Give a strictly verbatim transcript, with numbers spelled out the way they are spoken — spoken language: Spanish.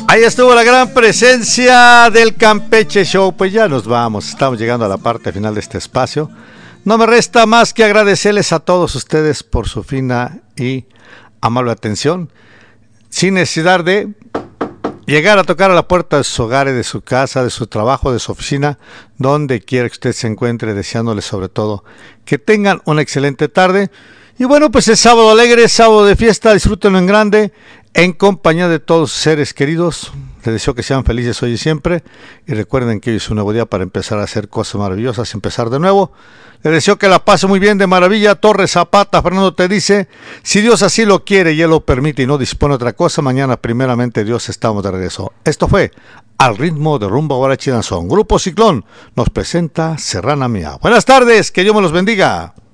Ahí estuvo la gran presencia del Campeche Show. Pues ya nos vamos, estamos llegando a la parte final de este espacio. No me resta más que agradecerles a todos ustedes por su fina y amable atención, sin necesidad de llegar a tocar a la puerta de sus hogares, de su casa, de su trabajo, de su oficina, donde quiera que usted se encuentre, deseándoles sobre todo que tengan una excelente tarde. Y bueno, pues es sábado alegre, sábado de fiesta, disfrútenlo en grande, en compañía de todos sus seres queridos. Les deseo que sean felices hoy y siempre, y recuerden que hoy es un nuevo día para empezar a hacer cosas maravillosas, empezar de nuevo. Les deseo que la pase muy bien, de maravilla. Torres Zapata, Fernando te dice, si Dios así lo quiere y Él lo permite y no dispone otra cosa, mañana primeramente Dios estamos de regreso. Esto fue Al Ritmo de Rumba Guarachi Danzón. Grupo Ciclón nos presenta Serrana Mía. Buenas tardes, que Dios me los bendiga.